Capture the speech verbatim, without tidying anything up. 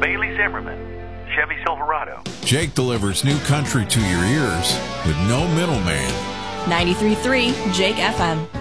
Bailey Zimmerman, Chevy Silverado. Jake delivers new country to your ears with no middleman. ninety-three point three Jake F M.